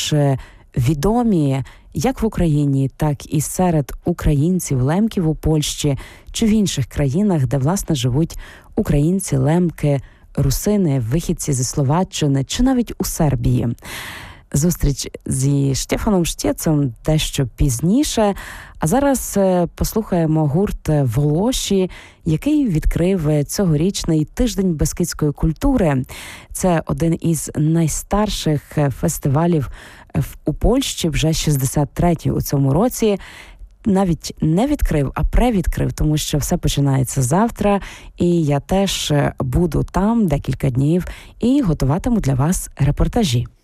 також відомі як в Україні, так і серед українців, лемків у Польщі чи в інших країнах, де, власне, живуть українці, лемки, русини, вихідці зі Словаччини чи навіть у Сербії. Зустріч зі Штефаном Штєцом дещо пізніше, а зараз послухаємо гурт «Волоші», який відкрив цьогорічний тиждень бескидської культури. Це один із найстарших фестивалів у Польщі, вже 63-й у цьому році. Навіть не відкрив, а превідкрив, тому що все починається завтра, і я теж буду там декілька днів і готуватиму для вас репортажі.